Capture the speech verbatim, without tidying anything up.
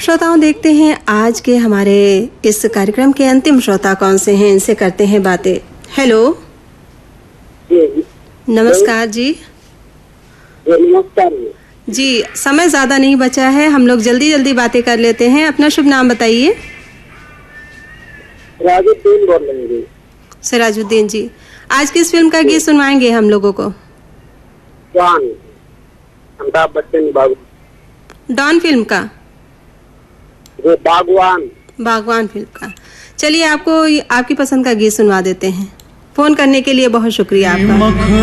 श्रोताओं, देखते हैं आज के हमारे इस कार्यक्रम के अंतिम श्रोता कौन से हैं, इनसे करते हैं बातें। हेलो, नमस्कार जी। नमस्कार जी, समय ज्यादा नहीं बचा है, हम लोग जल्दी जल्दी बातें कर लेते हैं। अपना शुभ नाम बताइए। सिराजुद्दीन बोल रहे हैं। सिराजुद्दीन जी, आज किस फिल्म का गीत सुनवाएंगे हम लोगों को? डॉन, अमिताभ बच्चन। बागवान। डॉन फिल्म का? वो बागवान। बागवान फिल्म का। चलिए, आपको आपकी पसंद का गीत सुनवा देते हैं। फोन करने के लिए बहुत शुक्रिया आपका।